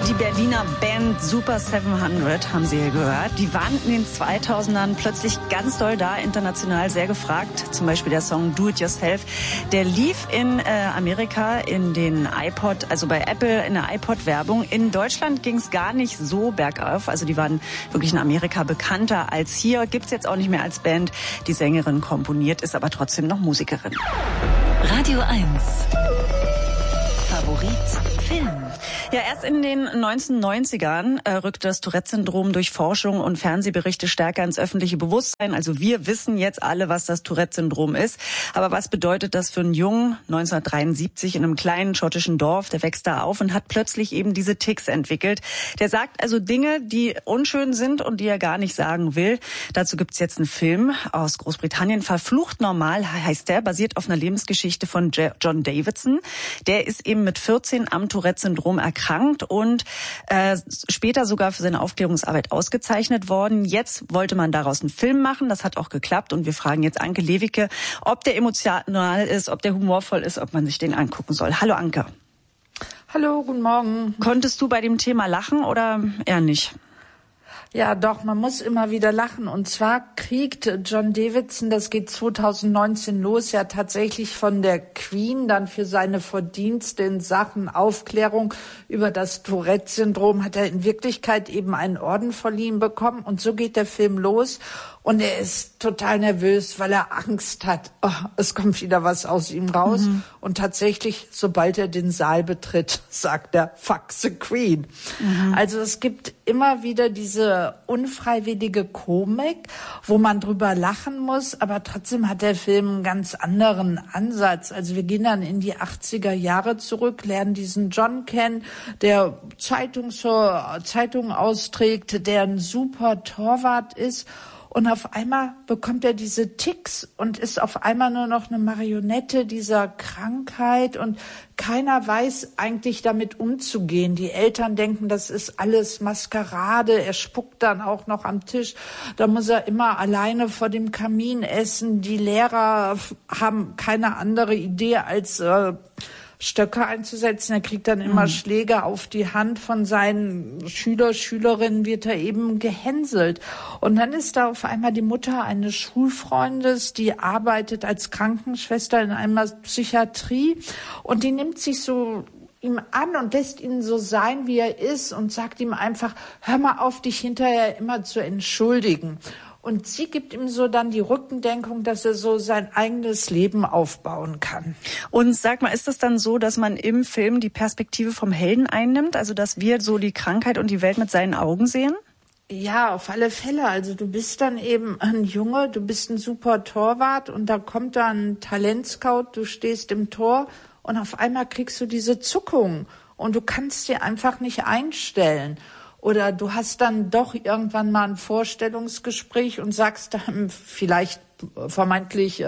Die Berliner Band Super 700 haben Sie hier gehört. Die waren in den 2000ern plötzlich ganz doll da, international sehr gefragt. Zum Beispiel der Song Do It Yourself. Der lief in Amerika in den iPod, also bei Apple in der iPod-Werbung. In Deutschland ging es gar nicht so bergauf. Also die waren wirklich in Amerika bekannter als hier. Gibt's jetzt auch nicht mehr als Band. Die Sängerin komponiert, ist aber trotzdem noch Musikerin. Radio 1. Favorit Film. Ja, erst in den 1990ern rückte das Tourette-Syndrom durch Forschung und Fernsehberichte stärker ins öffentliche Bewusstsein. Also wir wissen jetzt alle, was das Tourette-Syndrom ist. Aber was bedeutet das für einen Jungen 1973 in einem kleinen schottischen Dorf? Der wächst da auf und hat plötzlich eben diese Tics entwickelt. Der sagt also Dinge, die unschön sind und die er gar nicht sagen will. Dazu gibt's jetzt einen Film aus Großbritannien. Verflucht normal heißt der, basiert auf einer Lebensgeschichte von John Davidson. Der ist eben mit 14 am Tourette-Syndrom erkrankt und später sogar für seine Aufklärungsarbeit ausgezeichnet worden. Jetzt wollte man daraus einen Film machen, das hat auch geklappt und wir fragen jetzt Anke Lewicke, ob der emotional ist, ob der humorvoll ist, ob man sich den angucken soll. Hallo Anke. Hallo, guten Morgen. Konntest du bei dem Thema lachen oder eher nicht? Ja, doch, man muss immer wieder lachen. Und zwar kriegt John Davidson, das geht 2019 los, ja tatsächlich von der Queen dann für seine Verdienste in Sachen Aufklärung über das Tourette-Syndrom, hat er in Wirklichkeit eben einen Orden verliehen bekommen. Und so geht der Film los. Und er ist total nervös, weil er Angst hat. Oh, es kommt wieder was aus ihm raus. Und tatsächlich, sobald er den Saal betritt, sagt er, fuck the Queen. Also es gibt immer wieder diese unfreiwillige Komik, wo man drüber lachen muss. Aber trotzdem hat der Film einen ganz anderen Ansatz. Also wir gehen dann in die 80er Jahre zurück, lernen diesen John kennen, der Zeitung austrägt, der ein super Torwart ist. Und auf einmal bekommt er diese Tics und ist auf einmal nur noch eine Marionette dieser Krankheit und keiner weiß eigentlich damit umzugehen. Die Eltern denken, das ist alles Maskerade. Er spuckt dann auch noch am Tisch. Da muss er immer alleine vor dem Kamin essen. Die Lehrer haben keine andere Idee als Stöcke einzusetzen. Er kriegt dann immer Schläge auf die Hand von seinen Schülerinnen, wird er eben gehänselt. Und dann ist da auf einmal die Mutter eines Schulfreundes, die arbeitet als Krankenschwester in einer Psychiatrie und die nimmt sich so ihm an und lässt ihn so sein, wie er ist und sagt ihm einfach, hör mal auf, dich hinterher immer zu entschuldigen. Und sie gibt ihm so dann die Rückendenkung, dass er so sein eigenes Leben aufbauen kann. Und sag mal, ist es dann so, dass man im Film die Perspektive vom Helden einnimmt? Also, dass wir so die Krankheit und die Welt mit seinen Augen sehen? Ja, auf alle Fälle. Also du bist dann eben ein Junge, du bist ein super Torwart und da kommt dann ein Talentscout, du stehst im Tor und auf einmal kriegst du diese Zuckung und du kannst dir einfach nicht einstellen. Oder du hast dann doch irgendwann mal ein Vorstellungsgespräch und sagst dann vielleicht vermeintlich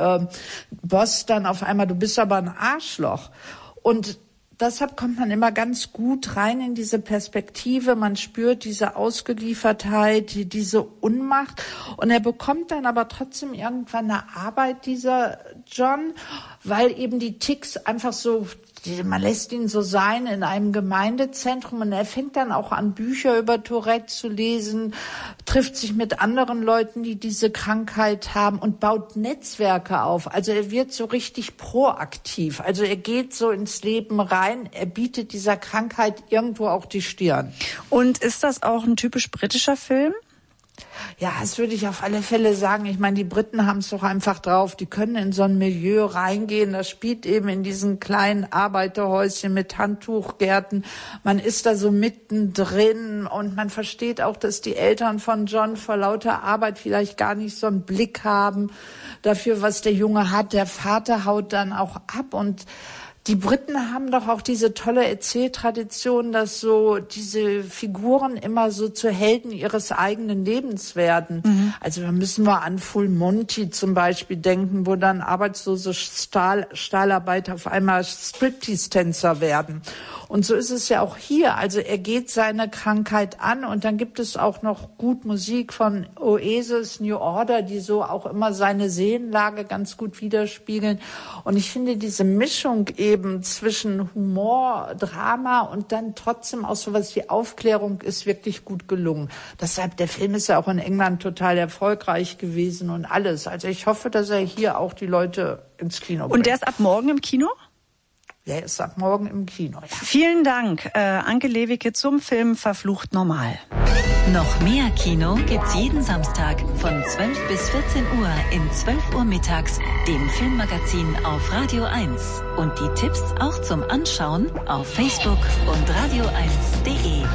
Boss dann auf einmal, du bist aber ein Arschloch. Und deshalb kommt man immer ganz gut rein in diese Perspektive. Man spürt diese Ausgeliefertheit, diese Unmacht. Und er bekommt dann aber trotzdem irgendwann eine Arbeit, dieser John, weil eben die Tics einfach so, man lässt ihn so sein in einem Gemeindezentrum und er fängt dann auch an, Bücher über Tourette zu lesen, trifft sich mit anderen Leuten, die diese Krankheit haben und baut Netzwerke auf. Also er wird so richtig proaktiv. Also er geht so ins Leben rein, er bietet dieser Krankheit irgendwo auch die Stirn. Und ist das auch ein typisch britischer Film? Ja, das würde ich auf alle Fälle sagen. Ich meine, die Briten haben es doch einfach drauf. Die können in so ein Milieu reingehen. Das spielt eben in diesen kleinen Arbeiterhäuschen mit Handtuchgärten. Man ist da so mittendrin und man versteht auch, dass die Eltern von John vor lauter Arbeit vielleicht gar nicht so einen Blick haben dafür, was der Junge hat. Der Vater haut dann auch ab und die Briten haben doch auch diese tolle Erzähltradition, dass so diese Figuren immer so zu Helden ihres eigenen Lebens werden. Also da müssen wir an Full Monty zum Beispiel denken, wo dann arbeitslose Stahlarbeiter auf einmal Striptease-Tänzer werden. Und so ist es ja auch hier. Also er geht seine Krankheit an und dann gibt es auch noch gut Musik von Oasis, New Order, die so auch immer seine Seelenlage ganz gut widerspiegeln. Und ich finde diese Mischung eben zwischen Humor, Drama und dann trotzdem auch sowas wie Aufklärung ist wirklich gut gelungen. Deshalb, der Film ist ja auch in England total erfolgreich gewesen und alles. Also ich hoffe, dass er hier auch die Leute ins Kino bringt. Und der ist ab morgen im Kino? Der ist ab morgen im Kino, ja. Vielen Dank, Anke Lewicke zum Film Verflucht Normal. Noch mehr Kino gibt's jeden Samstag von 12 bis 14 Uhr in 12 Uhr mittags, dem Filmmagazin auf Radio 1. Und die Tipps auch zum Anschauen auf Facebook und radio1.de.